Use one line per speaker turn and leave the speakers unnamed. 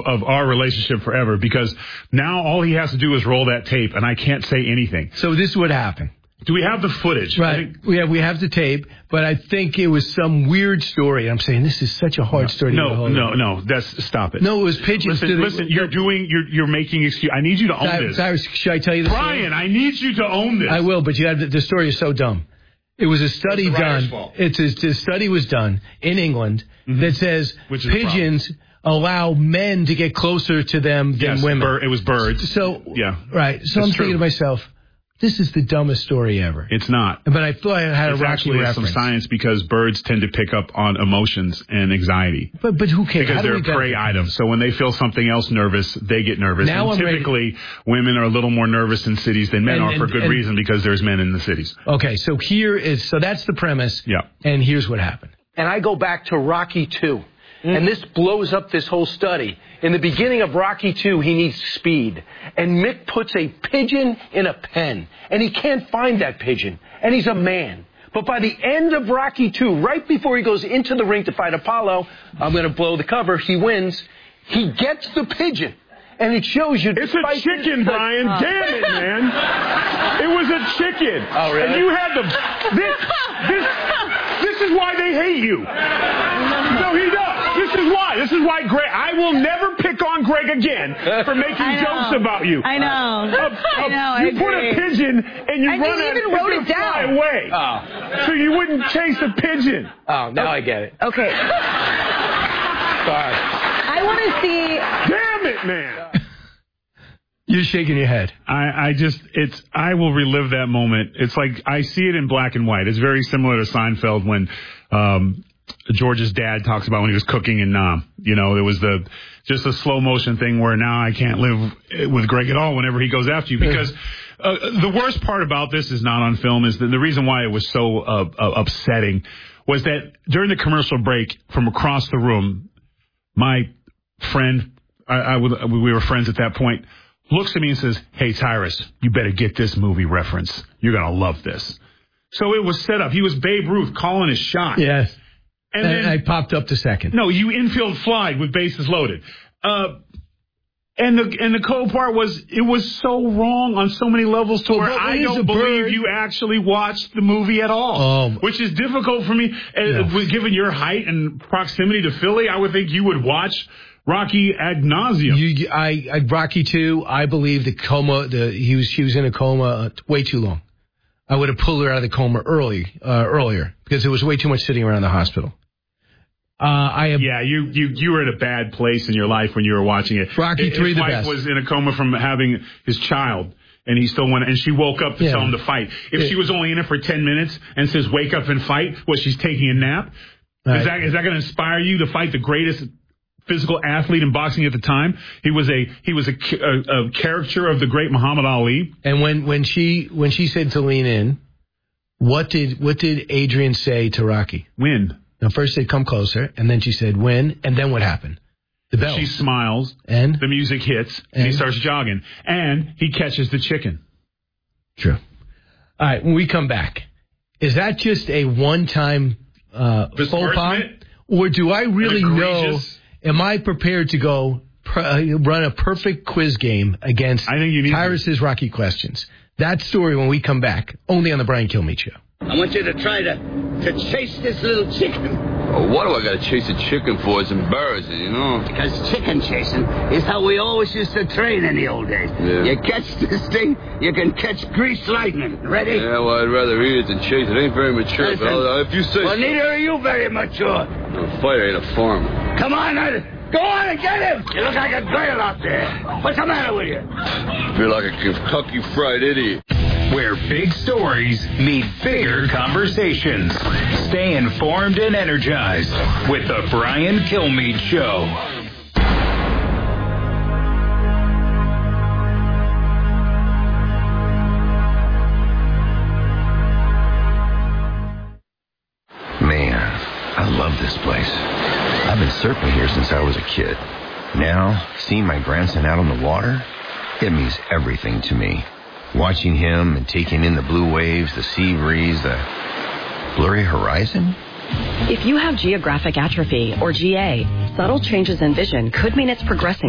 of our relationship forever, because now all he has to do is roll that tape, and I can't say anything.
So this is what happened.
Do we have the footage?
Right. We have the tape, but I think it was some weird story. I'm saying this is such a hard story.
No. Stop it.
No, it was pigeons.
Listen, you're making excuse. I need you to own this.
Cyrus, should I tell you the story?
Brian, I need you to own this.
I will, but the story is so dumb. It was a study done. The study was done in England that says pigeons allow men to get closer to them than women.
It was birds.
So right. So I'm thinking to myself, this is the dumbest story ever.
It's not.
But I thought I had a Rocky reference.
Some science, because birds tend to pick up on emotions and anxiety.
But who cares?
Because they're a prey item. So when they feel something else nervous, they get nervous.
Now
and typically, women are a little more nervous in cities than men are, for good reason, because there's men in the cities.
Okay, so that's the premise.
Yeah.
And here's what happened.
And I go back to Rocky II. And this blows up this whole study. In the beginning of Rocky II, he needs speed. And Mick puts a pigeon in a pen. And he can't find that pigeon. And he's a man. But by the end of Rocky II, right before he goes into the ring to fight Apollo, I'm going to blow the cover, he wins. He gets the pigeon. And it shows you...
It's a chicken, Brian. Damn it, man. It was a chicken.
Oh, really?
And you had This is why they hate you. No, he does. This is why Greg... I will never pick on Greg again for making jokes about you.
I know.
You put a pigeon and you run
at it and wrote it down.
Fly away.
Oh.
So you wouldn't chase a pigeon.
Oh, now I get it.
Okay.
Sorry.
I want to see...
Damn it, man.
You're shaking your head.
I will relive that moment. It's like, I see it in black and white. It's very similar to Seinfeld when George's dad talks about when he was cooking in Nam. You know, there was just a slow motion thing where now I can't live with Greg at all whenever he goes after you, because the worst part about this is not on film, is that the reason why it was so upsetting was that during the commercial break, from across the room, my friend, we were friends at that point, looks at me and says, "Hey, Tyrus, you better get this movie reference. You're going to love this." So it was set up. He was Babe Ruth calling his shot.
Yes.
And then
I popped up to second.
No, you infield flied with bases loaded. And the cool part was, it was so wrong on so many levels to where I don't believe you actually watched the movie at all, which is difficult for me. Given your height and proximity to Philly, I would think you would watch Rocky ad nauseum.
Rocky II, I believe she was in a coma way too long. I would have pulled her out of the coma earlier, because there was way too much sitting around the hospital.
You were in a bad place in your life when you were watching it.
Rocky III, the best.
His wife was in a coma from having his child, and he still wanted, and she woke up to tell him to fight. If she was only in it for 10 minutes and says, "Wake up and fight," she's taking a nap? Right. Is that going to inspire you to fight the greatest physical athlete in boxing at the time? He was a caricature of the great Muhammad Ali.
And when she said to lean in, what did Adrian say to Rocky?
Win.
Now first they come closer, and then she said win, and then what happened? The bell.
She smiles, and the music hits, and he starts jogging, and he catches the chicken.
True. All right, when we come back, is that just a one-time faux pas, or do I really know? Am I prepared to go run a perfect quiz game against Tyrus's Rocky questions? That story when we come back, only on the Brian Kilmeade Show.
I want you to try to chase this little chicken.
Oh, what do I got to chase a chicken for? It's embarrassing, you know?
Because chicken chasing is how we always used to train in the old days.
Yeah.
You catch this thing, you can catch grease lightning. Ready?
Yeah, well, I'd rather eat it than chase it. Ain't very mature.
Listen,
but if you say...
Well, neither are you very mature.
No, a fighter ain't a farmer.
Come on, go on and get him. You look like a girl out there. What's the matter with you?
I feel like a Kentucky Fried Idiot.
Where big stories meet bigger conversations. Stay informed and energized with the Brian Kilmeade Show.
Man, I love this place. I've been surfing here since I was a kid. Now, seeing my grandson out on the water, it means everything to me. Watching him and taking in the blue waves, the sea breeze, the blurry horizon.
If you have geographic atrophy, or GA, subtle changes in vision could mean it's progressing